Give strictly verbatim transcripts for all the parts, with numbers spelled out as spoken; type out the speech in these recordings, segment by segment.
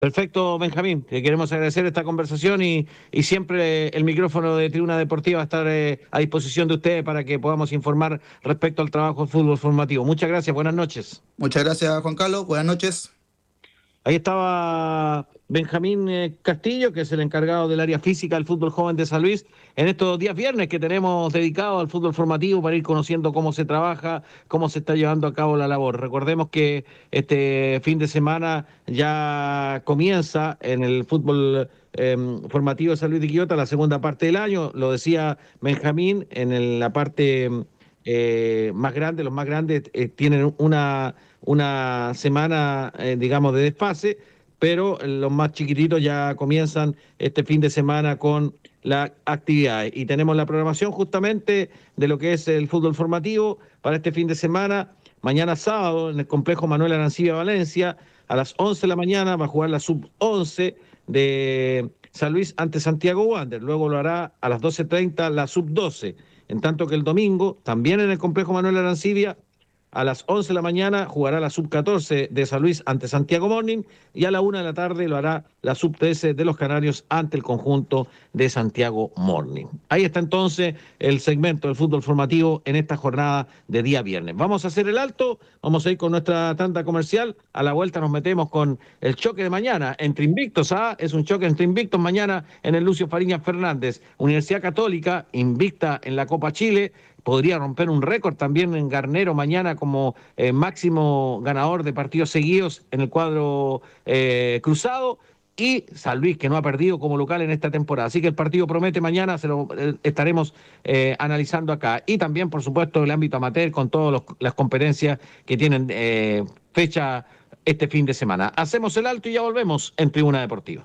Perfecto, Benjamín. Te queremos agradecer esta conversación y, y siempre el micrófono de Tribuna Deportiva va a estar eh, a disposición de ustedes para que podamos informar respecto al trabajo de fútbol formativo. Muchas gracias, buenas noches. Muchas gracias, Juan Carlos. Buenas noches. Ahí estaba Benjamín eh, Castillo, que es el encargado del área física del fútbol joven de San Luis, en estos días viernes que tenemos dedicados al fútbol formativo para ir conociendo cómo se trabaja, cómo se está llevando a cabo la labor. Recordemos que este fin de semana ya comienza en el fútbol eh, formativo de San Luis de Quillota la segunda parte del año, lo decía Benjamín, en el, la parte eh, más grande, los más grandes eh, tienen una... una semana, eh, digamos, de desfase, pero los más chiquititos ya comienzan este fin de semana con las actividades. Y tenemos la programación justamente de lo que es el fútbol formativo para este fin de semana. Mañana sábado, en el complejo Manuel Arancibia Valencia, a las once de la mañana va a jugar la sub once de San Luis ante Santiago Wander. Luego lo hará a las doce treinta la sub doce. En tanto que el domingo, también en el complejo Manuel Arancibia, a las once de la mañana jugará la sub catorce de San Luis ante Santiago Morning y a la una de la tarde lo hará la sub trece de los Canarios ante el conjunto de Santiago Morning. Ahí está entonces el segmento del fútbol formativo en esta jornada de día viernes. Vamos a hacer el alto, vamos a ir con nuestra tanda comercial. A la vuelta nos metemos con el choque de mañana entre invictos. ¿ah? Es un choque entre invictos mañana en el Lucio Fariñas Fernández. Universidad Católica, invicta en la Copa Chile, podría romper un récord también en Garnero mañana como eh, máximo ganador de partidos seguidos en el cuadro eh, cruzado, y San Luis, que no ha perdido como local en esta temporada. Así que el partido promete mañana, se lo eh, estaremos eh, analizando acá. Y también, por supuesto, el ámbito amateur con todas las competencias que tienen eh, fecha este fin de semana. Hacemos el alto y ya volvemos en Tribuna Deportiva.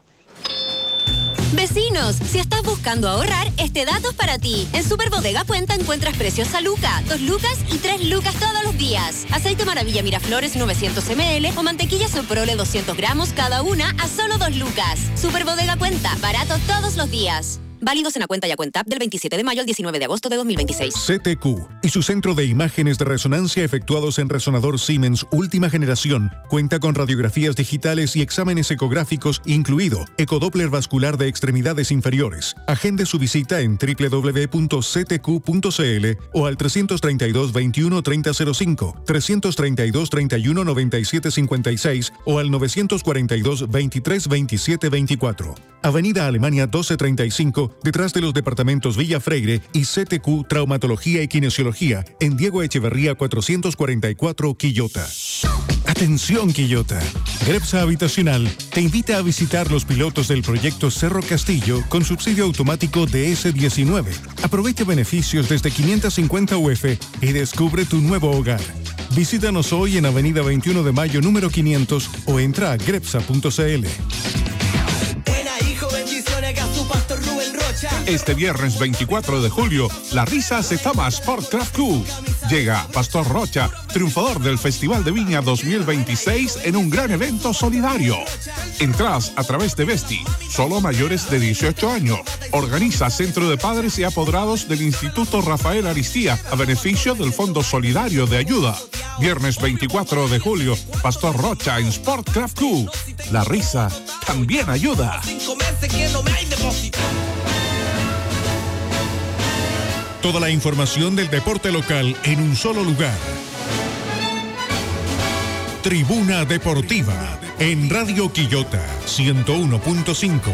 Vecinos, si estás buscando ahorrar, este dato es para ti. En Super Bodega Puenta encuentras precios a Luca, dos lucas y tres lucas todos los días. Aceite Maravilla Miraflores novecientos mililitros o mantequilla Soprole doscientos gramos cada una a solo dos lucas. Super Bodega Puenta, barato todos los días. Válidos en la cuenta y a cuenta del veintisiete de mayo al diecinueve de agosto de dos mil veintiséis. C T Q y su centro de imágenes de resonancia efectuados en resonador Siemens última generación cuenta con radiografías digitales y exámenes ecográficos, incluido ecodoppler vascular de extremidades inferiores. Agende su visita en doble u doble u doble u punto c t q punto c l o al trescientos treinta y dos, veintiuno, treinta cero cinco, trescientos treinta y dos, treinta y uno, noventa y siete cincuenta y seis o al novecientos cuarenta y dos, veintitrés, veintisiete veinticuatro. Avenida Alemania doce treinta y cinco, detrás de los departamentos Villa Freire, y C T Q Traumatología y Kinesiología en Diego Echeverría cuatrocientos cuarenta y cuatro, Quillota. Atención, Quillota. Grepsa Habitacional te invita a visitar los pilotos del proyecto Cerro Castillo con subsidio automático de ese diecinueve. Aprovecha beneficios desde quinientos cincuenta U F y descubre tu nuevo hogar. Visítanos hoy en Avenida veintiuno de mayo número quinientos o entra a grepsa punto c l. Este viernes veinticuatro de julio, la risa se toma Sport Craft Club. Llega Pastor Rocha, triunfador del Festival de Viña dos mil veintiséis en un gran evento solidario. Entrás a través de Vesti, solo mayores de dieciocho años. Organiza Centro de Padres y Apoderados del Instituto Rafael Aristía a beneficio del Fondo Solidario de Ayuda. Viernes veinticuatro de julio, Pastor Rocha en Sport Craft Club. La risa también ayuda. Toda la información del deporte local en un solo lugar. Tribuna Deportiva en Radio Quillota ciento uno punto cinco.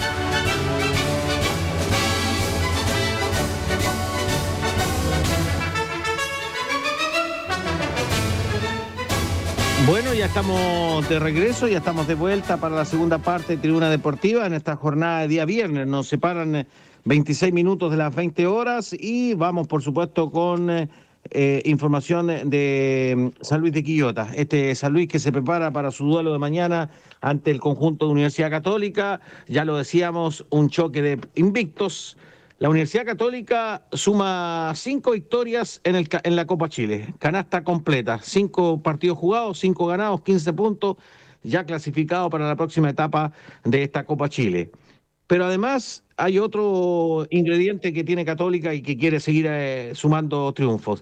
Bueno, ya estamos de regreso, ya estamos de vuelta para la segunda parte de Tribuna Deportiva en esta jornada de día viernes. Nos separan veintiséis minutos de las veinte horas y vamos, por supuesto, con eh, información de San Luis de Quillota. Este San Luis que se prepara para su duelo de mañana ante el conjunto de Universidad Católica. Ya lo decíamos, un choque de invictos. La Universidad Católica suma cinco victorias en, el, en la Copa Chile, canasta completa, cinco partidos jugados, cinco ganados, quince puntos, ya clasificado para la próxima etapa de esta Copa Chile. Pero además hay otro ingrediente que tiene Católica y que quiere seguir eh, sumando triunfos.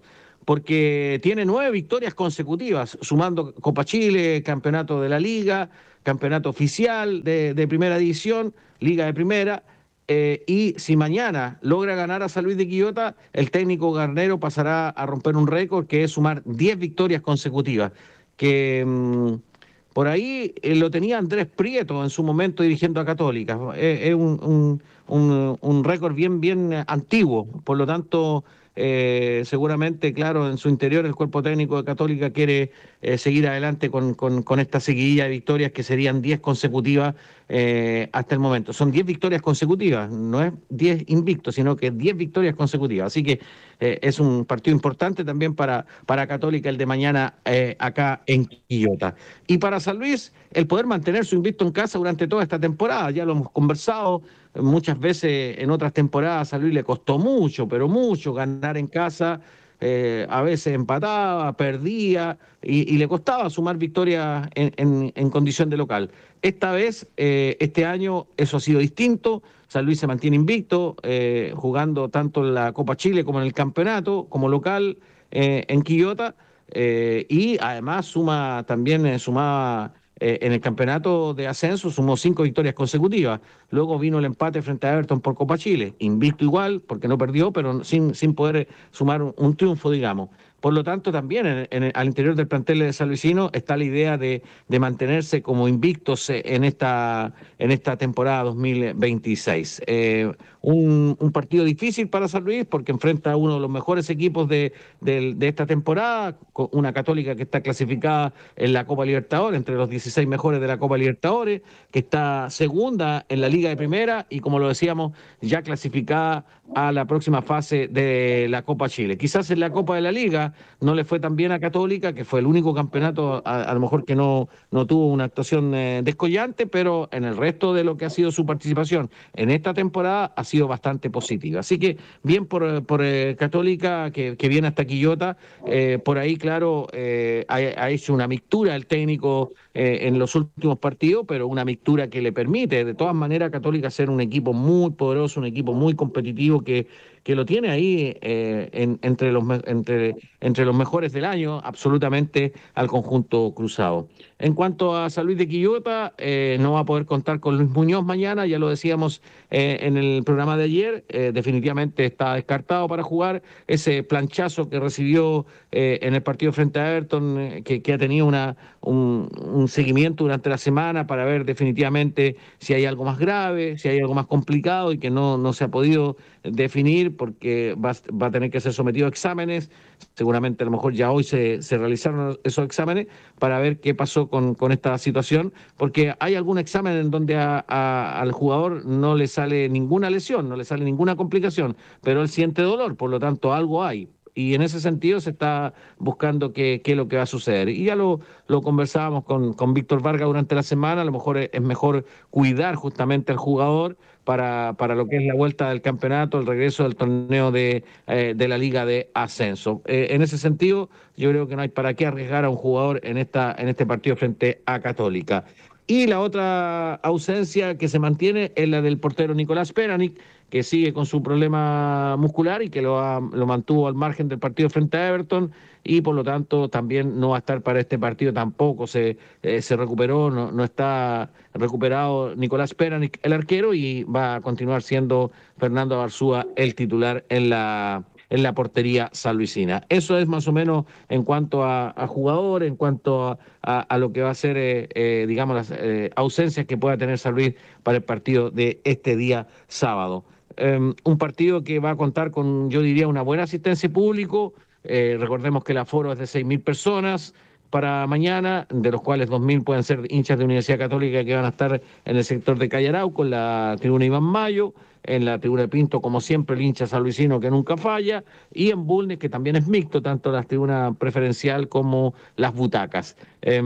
porque tiene nueve victorias consecutivas, sumando Copa Chile, campeonato de la Liga, campeonato oficial de, de primera división, Liga de Primera, eh, y si mañana logra ganar a San Luis de Quillota, el técnico Garnero pasará a romper un récord que es sumar diez victorias consecutivas, que mmm, por ahí eh, lo tenía Andrés Prieto en su momento dirigiendo a Católica. Es eh, eh, un, un, un, un récord bien, bien antiguo, por lo tanto... Eh, seguramente, claro, en su interior el cuerpo técnico de Católica quiere eh, seguir adelante con, con, con esta seguidilla de victorias que serían diez consecutivas eh, hasta el momento. Son diez victorias consecutivas, no es diez invictos, sino que diez victorias consecutivas. Así que eh, es un partido importante también para, para Católica el de mañana eh, acá en Quillota. Y para San Luis, el poder mantener su invicto en casa durante toda esta temporada, ya lo hemos conversado. Muchas veces en otras temporadas a Luis le costó mucho, pero mucho ganar en casa, eh, a veces empataba, perdía y, y le costaba sumar victorias en, en, en condición de local. Esta vez, eh, este año, eso ha sido distinto. San Luis se mantiene invicto, eh, jugando tanto en la Copa Chile como en el campeonato, como local eh, en Quillota, eh, y además suma también, eh, sumaba... Eh, en el campeonato de ascenso sumó cinco victorias consecutivas. Luego vino el empate frente a Everton por Copa Chile. Invicto igual, porque no perdió, pero sin, sin poder sumar un, un triunfo, digamos. Por lo tanto, también en, en, al interior del plantel de San Luisino está la idea de, de mantenerse como invictos en esta, en esta temporada dos mil veintiséis. Eh, un, un partido difícil para San Luis porque enfrenta a uno de los mejores equipos de, de, de esta temporada, una Católica que está clasificada en la Copa Libertadores, entre los dieciséis mejores de la Copa Libertadores, que está segunda en la Liga de Primera y, como lo decíamos, ya clasificada a la próxima fase de la Copa Chile. Quizás en la Copa de la Liga no le fue tan bien a Católica, que fue el único campeonato a, a lo mejor que no, no tuvo una actuación eh, descollante, pero en el resto de lo que ha sido su participación en esta temporada ha sido bastante positiva. Así que bien por, por eh, Católica, que, que viene hasta Quillota. Eh, por ahí, claro, eh, ha, ha hecho una mixtura el técnico eh, en los últimos partidos, pero una mixtura que le permite de todas maneras a Católica ser un equipo muy poderoso, un equipo muy competitivo que, que lo tiene ahí eh, en, entre, los, entre, entre los mejores del año, absolutamente al conjunto cruzado. En cuanto a San Luis de Quillota, eh, no va a poder contar con Luis Muñoz mañana, ya lo decíamos eh, en el programa de ayer, eh, definitivamente está descartado para jugar. Ese planchazo que recibió eh, en el partido frente a Everton, eh, que, que ha tenido una, un, un seguimiento durante la semana para ver definitivamente si hay algo más grave, si hay algo más complicado y que no, no se ha podido definir porque va, va a tener que ser sometido a exámenes. Seguramente a lo mejor ya hoy se, se realizaron esos exámenes para ver qué pasó con, con esta situación, porque hay algún examen en donde a, a, al jugador no le sale ninguna lesión, no le sale ninguna complicación, pero él siente dolor, por lo tanto algo hay. Y en ese sentido se está buscando qué, qué es lo que va a suceder. Y ya lo, lo conversábamos con, con Víctor Vargas durante la semana, a lo mejor es, es mejor cuidar justamente al jugador para, para lo que es la vuelta del campeonato, el regreso del torneo de, eh, de la Liga de Ascenso. Eh, en ese sentido, yo creo que no hay para qué arriesgar a un jugador en, esta, en este partido frente a Católica. Y la otra ausencia que se mantiene es la del portero Nicolás Peranic, que sigue con su problema muscular y que lo, ha, lo mantuvo al margen del partido frente a Everton y por lo tanto también no va a estar para este partido, tampoco se, eh, se recuperó, no, no está recuperado Nicolás Peranic, el arquero, y va a continuar siendo Fernando Abarzúa el titular en la... en la portería sanluisina. Eso es más o menos en cuanto a, a jugadores, en cuanto a, a, a lo que va a ser, eh, eh, digamos, las eh, ausencias que pueda tener San Luis para el partido de este día sábado. Eh, un partido que va a contar con, yo diría, una buena asistencia público. Eh, recordemos que el aforo es de seis mil personas para mañana, de los cuales dos mil pueden ser hinchas de Universidad Católica que van a estar en el sector de Calle Arauco, en la tribuna Iván Mayo, en la tribuna de Pinto, como siempre, el hincha sanluisino que nunca falla, y en Bulnes, que también es mixto, tanto la tribuna preferencial como las butacas. Eh,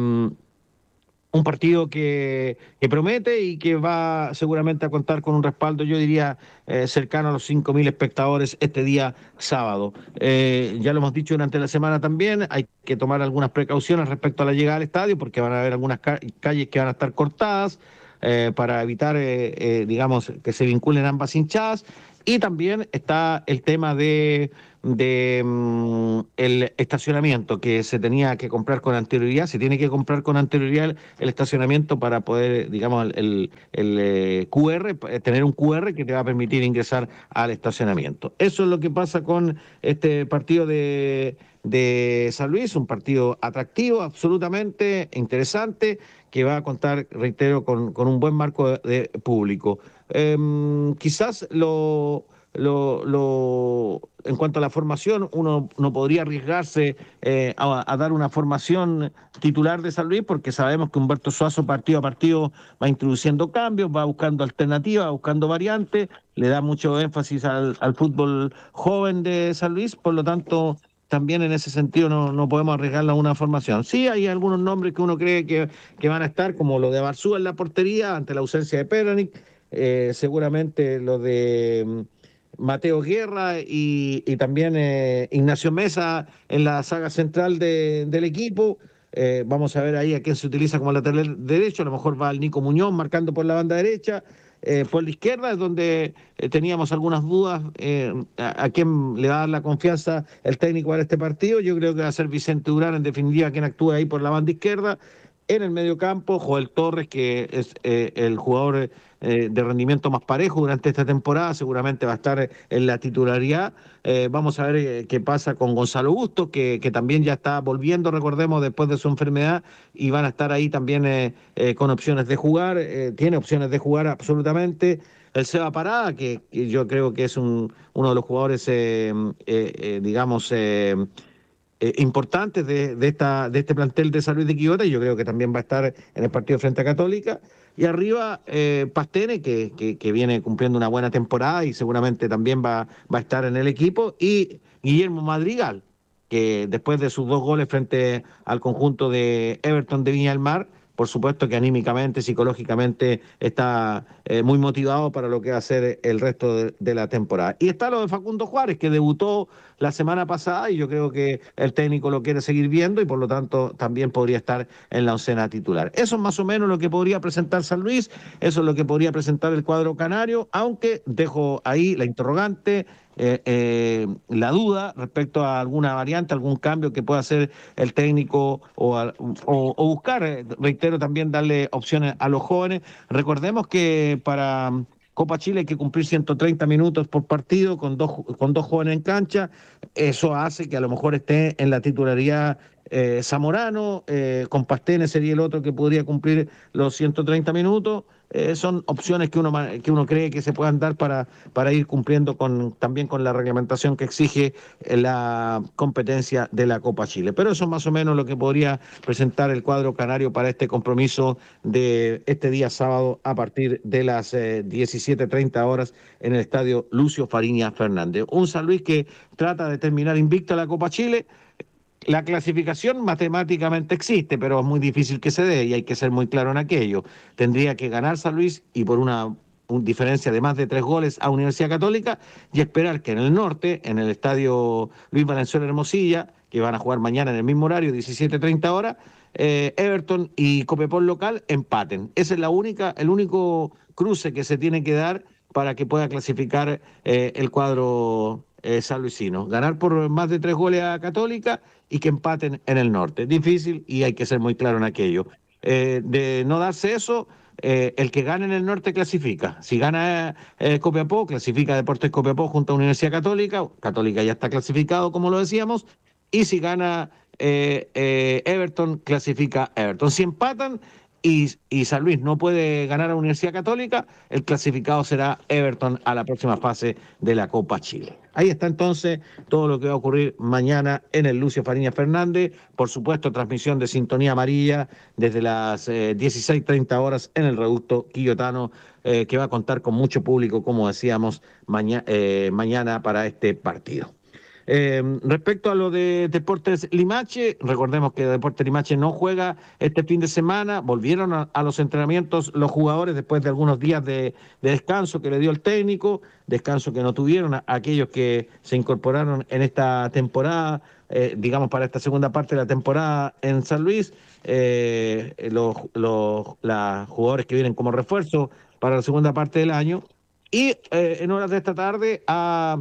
un partido que, que promete y que va seguramente a contar con un respaldo, yo diría, eh, cercano a los cinco mil espectadores este día sábado. Eh, ya lo hemos dicho durante la semana también, hay que tomar algunas precauciones respecto a la llegada al estadio, porque van a haber algunas ca- calles que van a estar cortadas, Eh, para evitar, eh, eh, digamos, que se vinculen ambas hinchadas, Y también está el tema de, de um, el estacionamiento, que se tenía que comprar con anterioridad, se tiene que comprar con anterioridad el, el estacionamiento para poder, digamos, el, el, el eh, Q R, tener un Q R que te va a permitir ingresar al estacionamiento. Eso es lo que pasa con este partido de, de San Luis, un partido atractivo, absolutamente interesante, que va a contar, reitero, con, con un buen marco de, de público. Eh, quizás lo, lo, lo, en cuanto a la formación, uno no podría arriesgarse eh, a, a dar una formación titular de San Luis, porque sabemos que Humberto Suazo partido a partido va introduciendo cambios, va buscando alternativas, va buscando variantes, le da mucho énfasis al, al fútbol joven de San Luis, por lo tanto también en ese sentido no, no podemos arriesgarla a una formación. Sí, hay algunos nombres que uno cree que, que van a estar, como lo de Barzúa en la portería, ante la ausencia de Peranic, eh, seguramente lo de mm, Mateo Guerra y, y también eh, Ignacio Mesa en la saga central de, del equipo. Eh, vamos a ver ahí a quién se utiliza como lateral derecho, a lo mejor va el Nico Muñoz marcando por la banda derecha. Eh, por la izquierda es donde eh, teníamos algunas dudas eh, a, a quién le va a dar la confianza el técnico para este partido. Yo creo que va a ser Vicente Durán, en definitiva, quien actúe ahí por la banda izquierda. En el medio campo, Joel Torres, que es eh, el jugador eh, de rendimiento más parejo durante esta temporada, seguramente va a estar en la titularidad. Eh, vamos a ver eh, qué pasa con Gonzalo Bustos, que, que también ya está volviendo, recordemos, después de su enfermedad, y van a estar ahí también eh, eh, con opciones de jugar. Eh, tiene opciones de jugar absolutamente. El Seba Parada, que, que yo creo que es un, uno de los jugadores, eh, eh, eh, digamos... Eh, Eh, importantes de, de, esta, de este plantel de San Luis de Quillota, y yo creo que también va a estar en el partido frente a Católica. Y arriba eh, Pastene, que, que, que viene cumpliendo una buena temporada y seguramente también va, va a estar en el equipo, y Guillermo Madrigal, que después de sus dos goles frente al conjunto de Everton de Viña del Mar, por supuesto que anímicamente, psicológicamente está eh, muy motivado para lo que va a ser el resto de, de la temporada. Y está lo de Facundo Juárez, que debutó la semana pasada y yo creo que el técnico lo quiere seguir viendo y por lo tanto también podría estar en la oncena titular. Eso es más o menos lo que podría presentar San Luis, eso es lo que podría presentar el cuadro canario, aunque dejo ahí la interrogante, Eh, eh, la duda respecto a alguna variante, algún cambio que pueda hacer el técnico o, a, o, o buscar, eh, reitero, también darle opciones a los jóvenes. Recordemos que para Copa Chile hay que cumplir ciento treinta minutos por partido con dos, con dos jóvenes en cancha. Eso hace que a lo mejor esté en la titularidad eh, Zamorano, eh, con Pastene sería el otro que podría cumplir los ciento treinta minutos. Eh, son opciones que uno que uno cree que se puedan dar para, para ir cumpliendo con también con la reglamentación que exige la competencia de la Copa Chile. Pero eso es más o menos lo que podría presentar el cuadro canario para este compromiso de este día sábado a partir de las eh, diecisiete treinta horas en el estadio Lucio Fariña Fernández. Un San Luis que trata de terminar invicto a la Copa Chile. La clasificación matemáticamente existe, pero es muy difícil que se dé y hay que ser muy claro en aquello. Tendría que ganar San Luis y por una, una diferencia de más de tres goles a Universidad Católica y esperar que en el norte, en el estadio Luis Valenzuela Hermosilla, que van a jugar mañana en el mismo horario, diecisiete treinta horas, eh, Everton y Copepol local empaten. Ese es la única, el único cruce que se tiene que dar para que pueda clasificar eh, el cuadro eh, sanluisino. Ganar por más de tres goles a Católica y que empaten en el norte. Difícil y hay que ser muy claro en aquello. Eh, de no darse eso, eh, el que gane en el norte clasifica. Si gana eh, Copiapó, clasifica Deportes Copiapó junto a Universidad Católica. Católica ya está clasificado, como lo decíamos. Y si gana eh, eh, Everton, clasifica Everton. Si empatan y, y San Luis no puede ganar a Universidad Católica, el clasificado será Everton a la próxima fase de la Copa Chile. Ahí está entonces todo lo que va a ocurrir mañana en el Lucio Fariña Fernández. Por supuesto, transmisión de Sintonía Amarilla desde las eh, dieciséis treinta horas en el Reducto Quillotano, eh, que va a contar con mucho público, como decíamos, maña eh, mañana para este partido. Eh, respecto a lo de Deportes Limache, recordemos que Deportes Limache no juega este fin de semana, volvieron a, a los entrenamientos los jugadores después de algunos días de, de descanso que le dio el técnico, descanso que no tuvieron a, a aquellos que se incorporaron en esta temporada, eh, digamos para esta segunda parte de la temporada en San Luis, eh, los, los, los jugadores que vienen como refuerzo para la segunda parte del año. Y eh, en horas de esta tarde ha,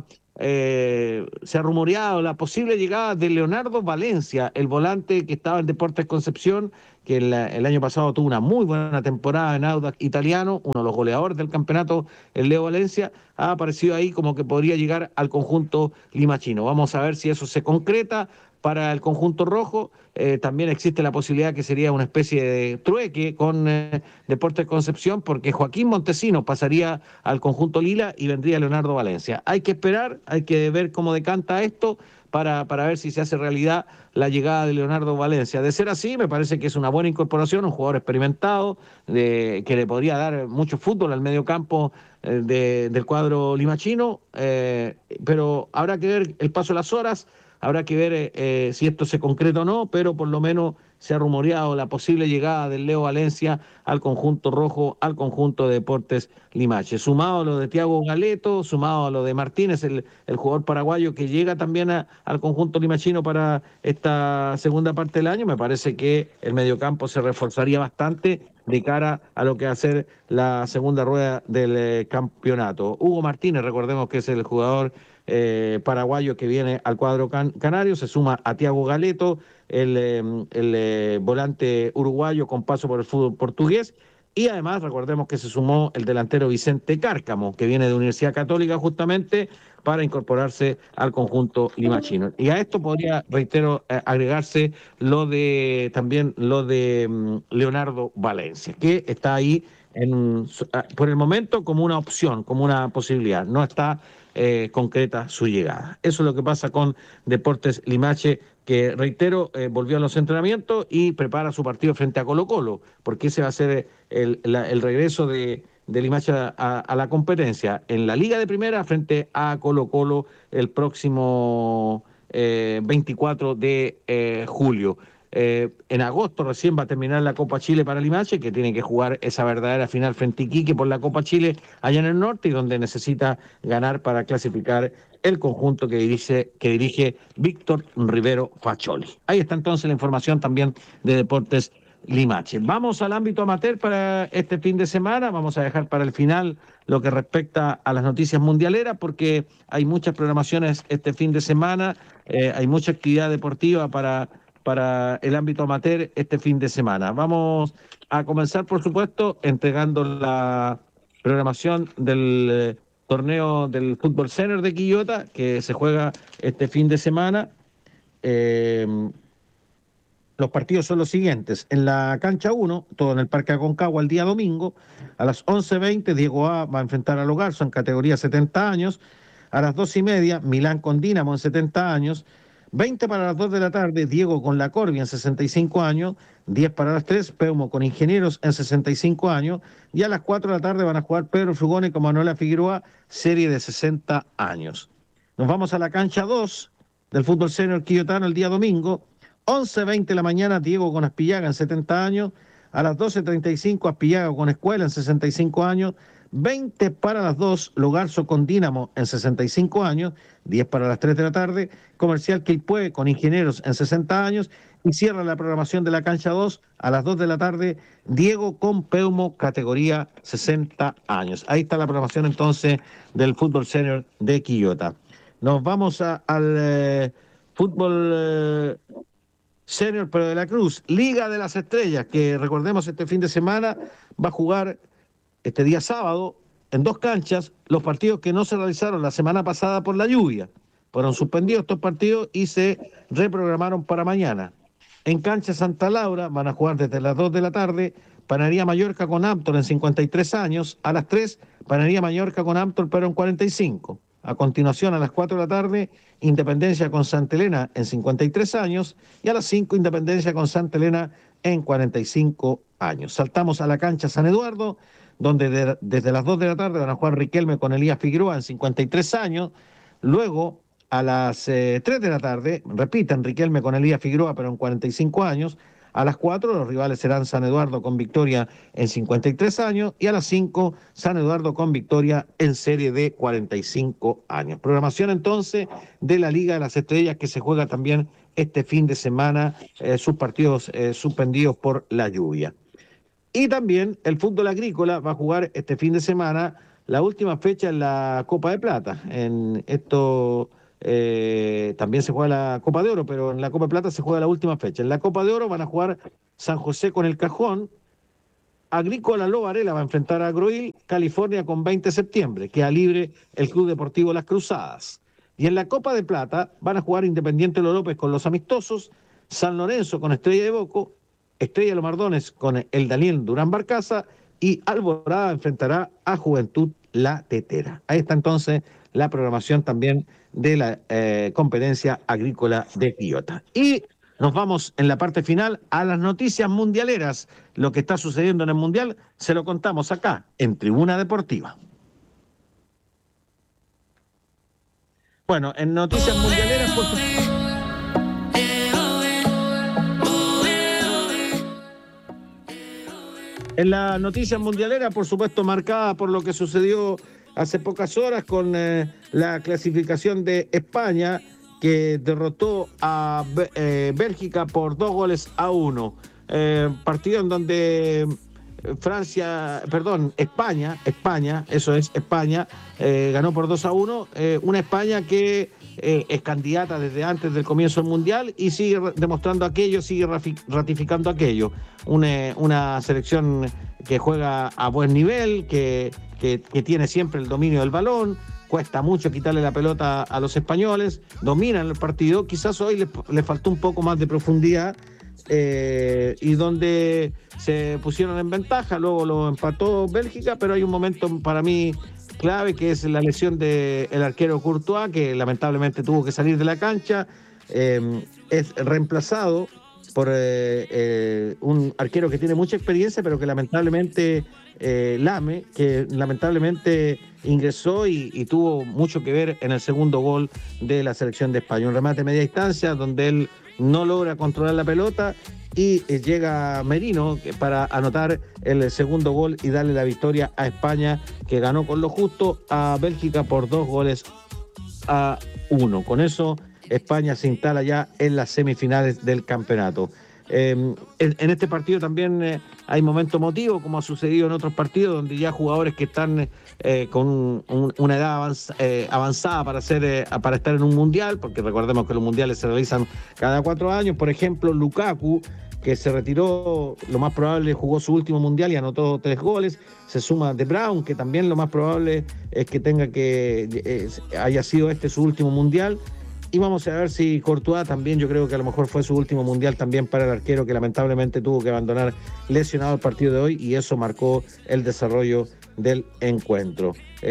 eh, se ha rumoreado la posible llegada de Leonardo Valencia, el volante que estaba en Deportes Concepción, que el, el año pasado tuvo una muy buena temporada en Audax Italiano, uno de los goleadores del campeonato, el Leo Valencia, ha aparecido ahí como que podría llegar al conjunto limachino. Vamos a ver si eso se concreta para el conjunto rojo. Eh, también existe la posibilidad que sería una especie de trueque con eh, Deportes Concepción, porque Joaquín Montesinos pasaría al conjunto lila y vendría Leonardo Valencia. Hay que esperar, hay que ver cómo decanta esto para, para ver si se hace realidad la llegada de Leonardo Valencia. De ser así, me parece que es una buena incorporación, un jugador experimentado, de, que le podría dar mucho fútbol al medio campo eh, de, del cuadro limachino, eh, pero habrá que ver el paso de las horas. Habrá que ver eh, si esto se concreta o no, pero por lo menos se ha rumoreado la posible llegada del Leo Valencia al conjunto rojo, al conjunto de Deportes Limache. Sumado a lo de Thiago Galeto, sumado a lo de Martínez, el, el jugador paraguayo que llega también a, al conjunto limachino para esta segunda parte del año, me parece que el mediocampo se reforzaría bastante de cara a lo que va a ser la segunda rueda del eh, campeonato. Hugo Martínez, recordemos que es el jugador Eh, paraguayo que viene al cuadro can canario, se suma a Thiago Galeto, el, eh, el eh, volante uruguayo con paso por el fútbol portugués, y además recordemos que se sumó el delantero Vicente Cárcamo, que viene de Universidad Católica justamente para incorporarse al conjunto limachino. Y a esto podría, reitero, eh, agregarse lo de también lo de um, Leonardo Valencia, que está ahí en, por el momento como una opción, como una posibilidad, no está Eh, concreta su llegada. Eso es lo que pasa con Deportes Limache, que reitero, eh, volvió a los entrenamientos y prepara su partido frente a Colo-Colo, porque ese va a ser el, la, el regreso de, de Limache a, a, a la competencia en la Liga de Primera frente a Colo-Colo el próximo eh, veinticuatro de eh, julio. Eh, en agosto recién va a terminar la Copa Chile para Limache, que tiene que jugar esa verdadera final frente a Iquique por la Copa Chile allá en el norte, y donde necesita ganar para clasificar el conjunto que dirige, que dirige Víctor Rivero Faccioli. Ahí está entonces la información también de Deportes Limache. Vamos al ámbito amateur para este fin de semana. Vamos a dejar para el final lo que respecta a las noticias mundialeras, porque hay muchas programaciones este fin de semana, eh, hay mucha actividad deportiva para para el ámbito amateur este fin de semana. Vamos a comenzar, por supuesto, entregando la programación del eh, torneo del Fútbol Senior de Quillota, que se juega este fin de semana. Eh, los partidos son los siguientes. En la cancha uno, todo en el Parque Aconcagua el día domingo, a las once veinte, Diego A va a enfrentar a Logarzo en categoría setenta años. A las dos y media, Milán con Dínamo en setenta años. veinte para las dos de la tarde, Diego con La Corvia en sesenta y cinco años, diez para las tres, Peumo con Ingenieros en sesenta y cinco años, y a las cuatro de la tarde van a jugar Pedro Frugone con Manuela Figueroa, serie de sesenta años. Nos vamos a la cancha dos del fútbol senior quillotano el día domingo, once veinte de la mañana, Diego con Aspillaga en setenta años, a las doce treinta y cinco, Aspillaga con Escuela en sesenta y cinco años, veinte para las dos, Logarzo con Dínamo en sesenta y cinco años, diez para las tres de la tarde, Comercial Quilpué con Ingenieros en sesenta años, y cierra la programación de la cancha dos a las dos de la tarde, Diego con Peumo, categoría sesenta años. Ahí está la programación entonces del fútbol senior de Quillota. Nos vamos a, al eh, fútbol eh, senior, pero de la Cruz, Liga de las Estrellas, que recordemos este fin de semana va a jugar este día sábado, en dos canchas, los partidos que no se realizaron la semana pasada por la lluvia. Fueron suspendidos estos partidos y se reprogramaron para mañana. En cancha Santa Laura van a jugar desde las dos de la tarde, Panería Mallorca con Amptor en cincuenta y tres años, a las tres, Panería Mallorca con Amptor pero en cuarenta y cinco. A continuación, a las cuatro de la tarde, Independencia con Santa Elena en cincuenta y tres años, y a las cinco, Independencia con Santa Elena en cuarenta y cinco años. Saltamos a la cancha San Eduardo, donde de, desde las dos de la tarde van a jugar Riquelme con Elías Figueroa en cincuenta y tres años. Luego, a las eh, tres de la tarde, repiten Riquelme con Elías Figueroa, pero en cuarenta y cinco años. A las cuatro, los rivales serán San Eduardo con Victoria en cincuenta y tres años. Y a las cinco, San Eduardo con Victoria en serie de cuarenta y cinco años. Programación entonces de la Liga de las Estrellas, que se juega también este fin de semana, eh, sus partidos eh, suspendidos por la lluvia. Y también el fútbol agrícola va a jugar este fin de semana la última fecha en la Copa de Plata. En esto eh, también se juega la Copa de Oro, pero en la Copa de Plata se juega la última fecha. En la Copa de Oro van a jugar San José con el Cajón, Agrícola Lo Varela va a enfrentar a Agroil, California con veinte de septiembre, queda libre el Club Deportivo Las Cruzadas. Y en la Copa de Plata van a jugar Independiente Lo López con los amistosos, San Lorenzo con Estrella de Boco, Estrella Los Mardones con el Daniel Durán Barcaza y Alborada enfrentará a Juventud La Tetera. Ahí está entonces la programación también de la eh, competencia agrícola de Quillota. Y nos vamos en la parte final a las noticias mundialeras. Lo que está sucediendo en el Mundial se lo contamos acá, en Tribuna Deportiva. Bueno, en noticias mundialeras... Por... En la noticia mundialera, por supuesto, marcada por lo que sucedió hace pocas horas con eh, la clasificación de España, que derrotó a eh, Bélgica por dos goles a uno. Eh, partido en donde Francia, perdón, España, España, eso es, España, eh, ganó por dos a uno. Eh, una España que eh, es candidata desde antes del comienzo del Mundial y sigue demostrando aquello, sigue ratificando aquello. Una, una selección que juega a buen nivel, que, que, que tiene siempre el dominio del balón. Cuesta mucho quitarle la pelota a los españoles, dominan el partido. Quizás hoy le, le faltó un poco más de profundidad eh, y donde se pusieron en ventaja, luego lo empató Bélgica, pero hay un momento para mí clave que es la lesión del arquero Courtois, que lamentablemente tuvo que salir de la cancha. Eh, es reemplazado por eh, eh, un arquero que tiene mucha experiencia, pero que lamentablemente eh, Lame, que lamentablemente ingresó y, y tuvo mucho que ver en el segundo gol de la selección de España. Un remate a media distancia donde él no logra controlar la pelota y eh, llega Merino para anotar el segundo gol y darle la victoria a España, que ganó con lo justo a Bélgica por dos goles a uno. Con eso España se instala ya en las semifinales del campeonato. Eh, en, en este partido también eh, hay momentos emotivos, como ha sucedido en otros partidos, donde ya jugadores que están eh, con un, un, una edad avanz, eh, avanzada para, ser, eh, para estar en un mundial, porque recordemos que los mundiales se realizan cada cuatro años. Por ejemplo, Lukaku, que se retiró, lo más probable jugó su último mundial y anotó tres goles. Se suma De Bruyne, que también lo más probable es que tenga que eh, haya sido este su último mundial. Y vamos a ver si Courtois también, yo creo que a lo mejor fue su último mundial también para el arquero, que lamentablemente tuvo que abandonar lesionado el partido de hoy, y eso marcó el desarrollo del encuentro.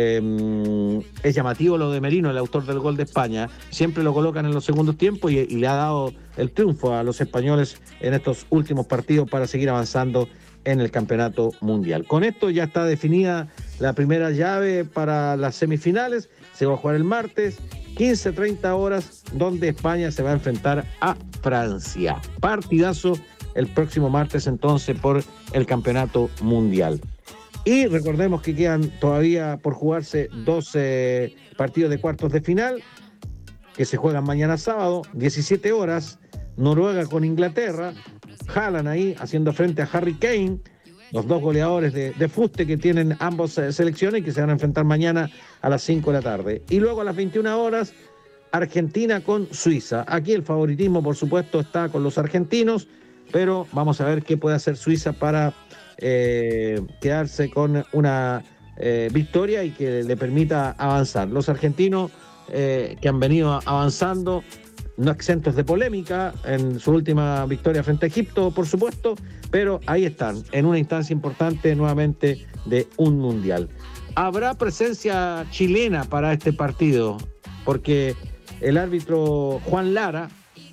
Eh, es llamativo lo de Merino, el autor del gol de España. Siempre lo colocan en los segundos tiempos y, y le ha dado el triunfo a los españoles en estos últimos partidos para seguir avanzando en el campeonato mundial. Con esto ya está definida la primera llave para las semifinales. Se va a jugar el martes, quince treinta horas, donde España se va a enfrentar a Francia. Partidazo el próximo martes entonces por el campeonato mundial. Y recordemos que quedan todavía por jugarse doce partidos de cuartos de final, que se juegan mañana sábado, diecisiete horas, Noruega con Inglaterra, Haaland ahí haciendo frente a Harry Kane, los dos goleadores de, de fuste que tienen ambas eh, selecciones y que se van a enfrentar mañana a las cinco de la tarde. Y luego a las veintiuna horas, Argentina con Suiza. Aquí el favoritismo, por supuesto, está con los argentinos, pero vamos a ver qué puede hacer Suiza para eh, quedarse con una eh, victoria y que le permita avanzar. Los argentinos eh, que han venido avanzando, no exentos de polémica en su última victoria frente a Egipto, por supuesto, pero ahí están, en una instancia importante nuevamente de un mundial. ¿Habrá presencia chilena para este partido? Porque el árbitro Juan Lara,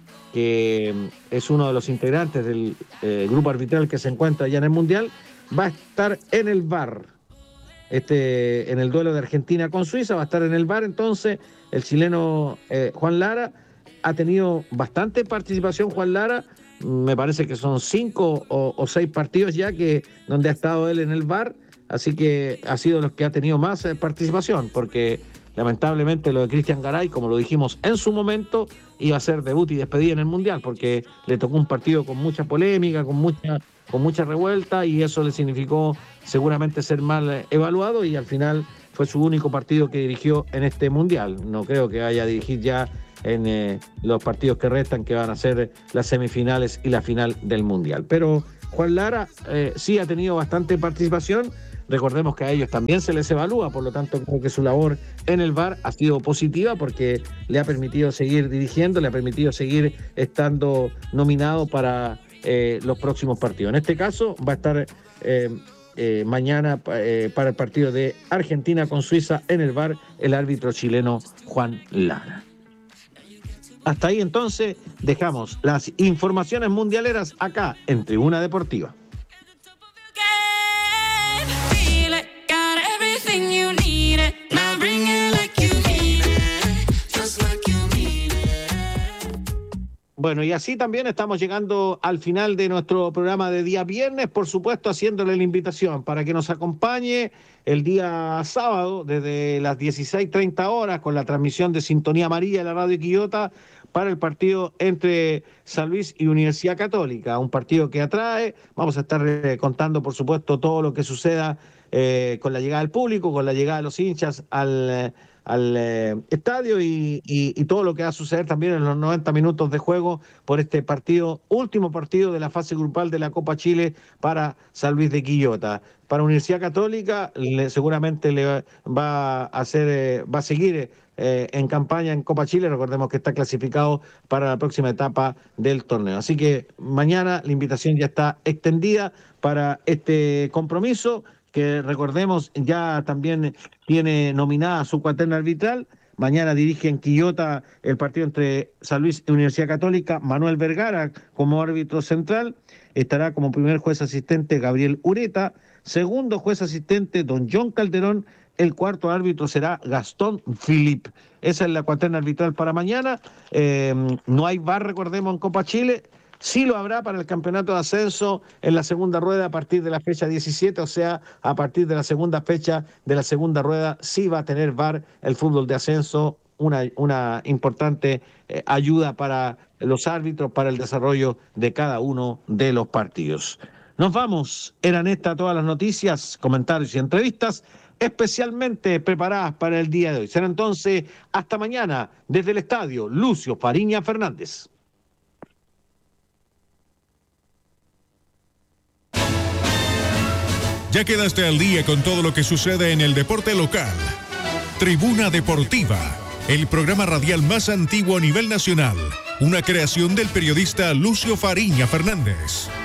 que es uno de los integrantes del eh, grupo arbitral que se encuentra ya en el mundial, va a estar en el V A R. Este, en el duelo de Argentina con Suiza va a estar en el V A R, entonces el chileno eh, Juan Lara ha tenido bastante participación. Juan Lara, me parece que son cinco o, o seis partidos ya que donde ha estado él en el V A R, así que ha sido los que ha tenido más eh, participación, porque lamentablemente lo de Cristian Garay, como lo dijimos en su momento, iba a ser debut y despedida en el Mundial, porque le tocó un partido con mucha polémica, con mucha, con mucha revuelta, y eso le significó seguramente ser mal evaluado, y al final fue su único partido que dirigió en este Mundial. No creo que vaya a dirigir ya en eh, los partidos que restan, que van a ser las semifinales y la final del Mundial. Pero Juan Lara eh, sí ha tenido bastante participación. Recordemos que a ellos también se les evalúa, por lo tanto creo que su labor en el V A R ha sido positiva porque le ha permitido seguir dirigiendo, le ha permitido seguir estando nominado para eh, los próximos partidos. En este caso va a estar eh, eh, mañana eh, para el partido de Argentina con Suiza en el V A R el árbitro chileno Juan Lara. Hasta ahí entonces dejamos las informaciones mundialeras acá en Tribuna Deportiva. Bueno, y así también estamos llegando al final de nuestro programa de día viernes, por supuesto haciéndole la invitación para que nos acompañe el día sábado desde las dieciséis treinta horas con la transmisión de Sintonía Amarilla de la Radio Quillota para el partido entre San Luis y Universidad Católica, un partido que atrae. Vamos a estar eh, contando, por supuesto, todo lo que suceda eh, con la llegada del público, con la llegada de los hinchas al... Eh, al eh, estadio y, y, y todo lo que va a suceder también en los noventa minutos de juego por este partido, último partido de la fase grupal de la Copa Chile para San Luis de Quillota. Para Universidad Católica le, seguramente le va a hacer, eh, va a seguir eh, en campaña en Copa Chile. Recordemos que está clasificado para la próxima etapa del torneo. Así que mañana la invitación ya está extendida para este compromiso, que recordemos ya también tiene nominada su cuaterna arbitral. Mañana dirige en Quillota el partido entre San Luis y Universidad Católica Manuel Vergara como árbitro central. Estará como primer juez asistente Gabriel Ureta, segundo juez asistente don John Calderón, el cuarto árbitro será Gastón Philip. Esa es la cuaterna arbitral para mañana. Eh, no hay V A R, recordemos, en Copa Chile. Sí lo habrá para el campeonato de ascenso en la segunda rueda a partir de la fecha diecisiete, o sea, a partir de la segunda fecha de la segunda rueda sí va a tener V A R el fútbol de ascenso, una, una importante eh, ayuda para los árbitros, para el desarrollo de cada uno de los partidos. Nos vamos, eran estas todas las noticias, comentarios y entrevistas especialmente preparadas para el día de hoy. Será entonces hasta mañana desde el estadio Lucio Fariña Fernández. Ya quedaste al día con todo lo que sucede en el deporte local. Tribuna Deportiva, el programa radial más antiguo a nivel nacional. Una creación del periodista Lucio Fariña Fernández.